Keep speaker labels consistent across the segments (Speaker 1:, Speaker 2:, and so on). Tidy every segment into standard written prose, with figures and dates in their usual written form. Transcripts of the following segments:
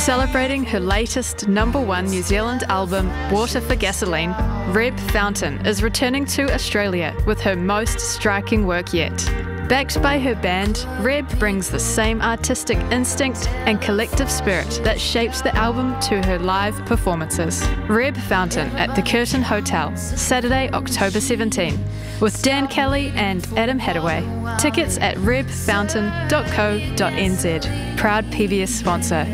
Speaker 1: Celebrating her latest #1 New Zealand album, Water for Gasoline, Reb Fountain is returning to Australia with her most striking work yet. Backed by her band, Reb brings the same artistic instinct and collective spirit that shapes the album to her live performances. Reb Fountain at the Curtin Hotel, Saturday, October 17, with Dan Kelly and Adam Hadaway. Tickets at rebfountain.co.nz. Proud PBS sponsor.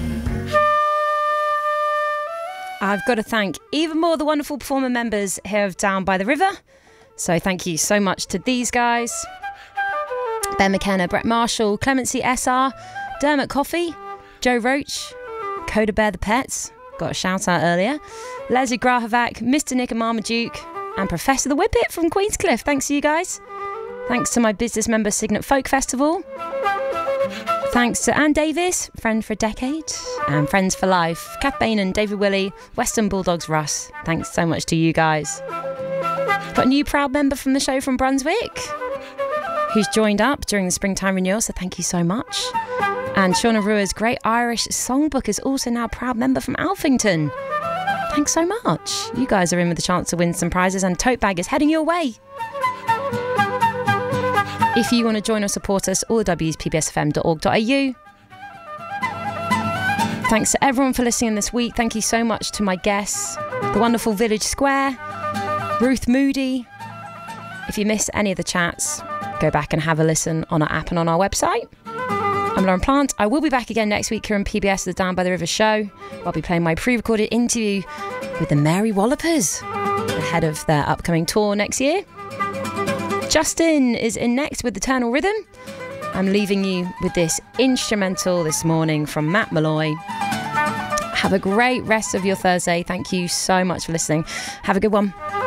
Speaker 2: I've got to thank even more the wonderful performer members here of Down by the River. So thank you so much to these guys. Ben McKenna, Brett Marshall, Clemency SR, Dermot Coffey, Joe Roach, Coda Bear the Pets, got a shout out earlier, Leslie Grahavac, Mr. Nick and Marmaduke, and Professor the Whippet from Queenscliff. Thanks to you guys. Thanks to my business member Signet Folk Festival. Thanks to Anne Davis, friend for a decade, and Friends for Life, Kath Bainan, David Willey, Western Bulldogs Russ. Thanks so much to you guys. Got a new proud member from the show from Brunswick, who's joined up during the springtime renewal, so thank you so much. And Shauna Rua's Great Irish Songbook is also now a proud member from Alphington. Thanks so much. You guys are in with a chance to win some prizes, and Tote Bag is heading your way. If you want to join or support us, all the W's, pbsfm.org.au. Thanks to everyone for listening this week. Thank you so much to my guests, the wonderful Village Square, Ruth Moody. If you missed any of the chats, go back and have a listen on our app and on our website. I'm Lauren Plant. I will be back again next week here on PBS, the Down by the River show. I'll be playing my pre-recorded interview with the Mary Wallopers ahead of their upcoming tour next year. Justin is in next with Eternal Rhythm. I'm leaving you with this instrumental this morning from Matt Malloy. Have a great rest of your Thursday. Thank you so much for listening. Have a good one.